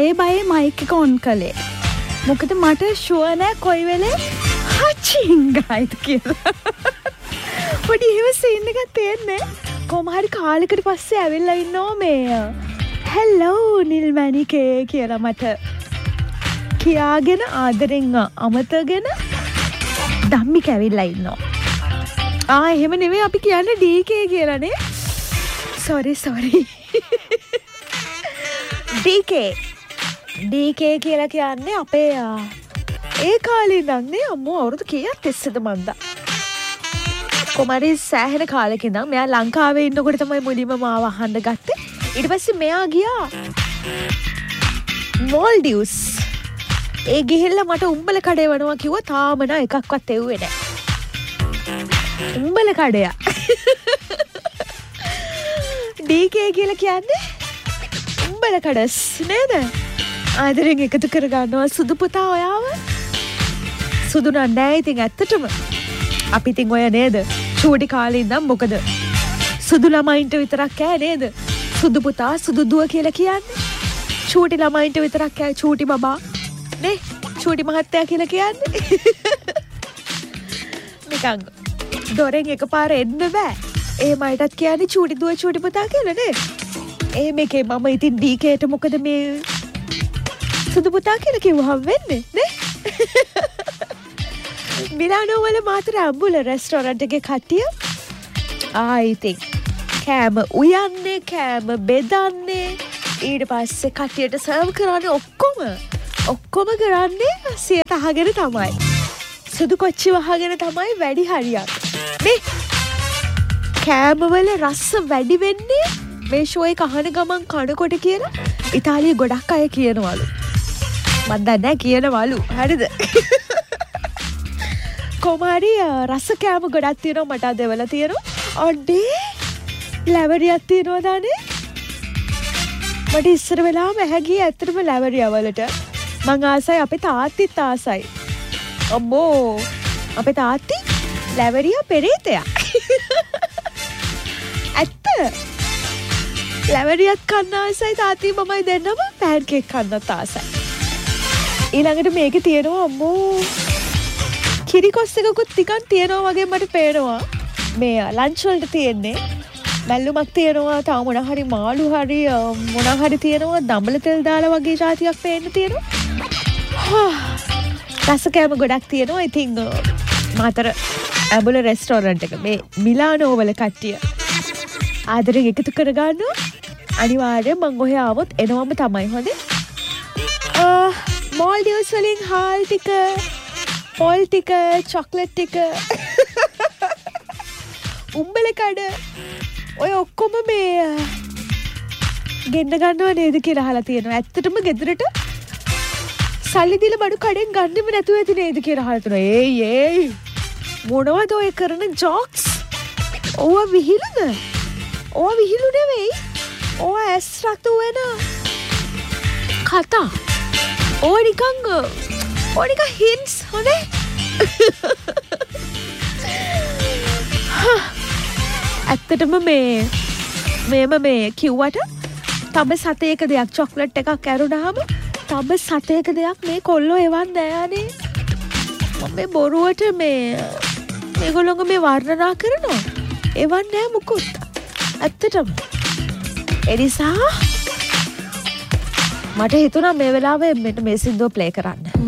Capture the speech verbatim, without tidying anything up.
ඒ බයේ mic එක on කළේ. මොකද මට ෂුවර් නෑ කොයි වෙලේ හචින්ගයිද කියලා. පොඩි එහෙම සීන් එකක් තියෙන්නේ. කොහොම හරි කාලෙකට පස්සේ ඇවිල්ලා ඉන්නවා මේ හෙලෝ නිල්මැණිකේ කියලා මට කියාගෙන ආදරෙන් අමතගෙන ධම්මික ඇවිල්ලා ඉන්නවා. ආ එහෙම නෙවෙයි අපි කියන්නේ ඩී.කේ කියලානේ. sorry sorry. ඩී.කේ ඩී.කේ කියලා කියන්නේ අපේ ඒ කාලේ ඉඳන් නේ අම්මෝ අවුරුදු කීයක් තිස්සේද මන්ද. කොමාරි සෑහෙන කාලෙක ඉඳන් මෙයා ලංකාවේ ඉන්නකොට තමයි මුලින්ම මාව අහන්න ගත්තේ. ඊට පස්සේ මෙයා ගියා මෝල්ඩිව්ස්. ඒ ගිහිල්ලා මට උම්බල කඩේ වනවා කිව්වා තාම නා එකක්වත් එව්වේ නැහැ. උම්බල කඩේ. ඩී.කේ කියලා කියන්නේ උම්බල කඩස් නේද? ආදරෙන් එකතු කර ගන්නවා සුදු පුතා ඔයාව. සුදු නෑ ඉතින් ඇත්තටම. අපි ඉතින් ඔය නේද? චූටි කාලේ ඉඳන් මොකද? සුදු ළමයින්ට විතරක් කෑ නේද? සුදු පුතා සුදු දුව කියලා කියන්නේ. චූටි ළමයින්ට විතරක් කෑ චූටි බබා. නේ? චූටි මහත්තයා කියලා කියන්නේ. නිකන් දොරෙන් එකපාර එන්න බෑ. ඒ මයිටත් කියන්නේ චූටි දුව චූටි පුතා කියලා නේ. ඒ මේකේ මම ඉතින් ඩී.කේට මොකද මේ සුදු පුතා කියලා කිව්වහම වෙන්නේ නේ? මිලානෝ වල මාතර අම්බුල රෙස්ටෝරන්ට් එකේ කට්ටිය ආ ඉතින් කෑම උයන්නේ කෑම බෙදන්නේ ඊට පස්සේ කට්ටියට සර්ව් කරන්නේ ඔක්කොම ඔක්කොම කරන්නේ සියයට අහගෙන තමයි. සුදු කොච්චි වහගෙන තමයි වැඩි හරියක්. මේ කෑම වල රස වැඩි වෙන්නේ මේ ෂෝ එක අහන ගමන් කනකොට කියලා ඉතාලියේ ගොඩක් අය කියනවලු. මන් දන්නේ නැහැ කියනවලු. හරිද? කොමාරි රස කෑම ගොඩක් තියෙනවා මට අදවල තියෙනවා. අඩේ ලැවරියක් තියෙනවා දානේ. මට ඉස්සර වෙලාවම ඇහැ ගියේ ඇත්තටම ලැවරියා වලට. මං ආසයි අපේ තාත්තිත් ආසයි. අම්මෝ අපේ තාත්ති ලැවරියා පෙරේතයා. ඇත්ත. ලැවරියත් කන්න ආසයි තාත්ති මමයි දෙන්නම පෑන් කේක් කන්නත් ආසයි. ඊළඟට මේකේ තියෙනවා අම්මෝ කිරිකොස් එකකුත් ටිකක් තියෙනවා වගේ මට පේනවා. මේ ලන්ච් වලට තියෙන්නේ මැල්ලුමක් තියෙනවා තව මොන හරි මාළු හරි මොන හරි තියෙනවා දඹල තෙල් දාලා වගේ જાතියක් පේන්න තියෙනවා. රස කෑම ගොඩක් තියෙනවා. ඉතින් මාතර ඇඹුල රෙස්ටෝරන්ට් එක මේ මිලානෝ වල කට්ටිය ආදරෙන් එකතු කර ගන්නවා. අනිවාර්යෙන් මං ඔහෙ ආවොත් එනවම තමයි හොඳේ. ආ මෝල්ඩිව්ස් වලින් හාල් ටික පොල් ටික චොක්ලට් ටික උම්බල කඩ ඔය ඔක්කොම මේ ගෙන්න ගන්නව නේද කියලා අහලා තියෙනවා. ඇත්තටම ගෙදරට සල්ලි දීලා බඩු කඩෙන් ගන්නෙම නැතුව ඇති නේද කියලා අහලා තියෙනවා. ඒයි ඒයි මොනවද ඔය කරන ජෝක්ස්? ඕවා විහිළුද? ඕවා විහිළු නෙවෙයි. ඕවා ඇස් රතු වෙන කතා. ඕවා නිකන් ඕවා නිකන් හින්ට්ස් හොනේ. ඇත්තටම මේ මේම මේ කිව්වට තඹ සතේක දෙයක් චොක්ලට් එකක් ඇරුණාම තඹ සතේක දෙයක් මේ කොල්ලෝ එවන් නෑනේ. මම මේ බොරුවට මේ මේගොල්ලෝගේ මේ වර්ණනා කරනවා. එවන් නෑ මුකුත්. ඇත්තටම. ඒ නිසා මට හිතුණා මේ වෙලාවේ මෙන්න මේ සින්දුව ප්ලේ කරන්න.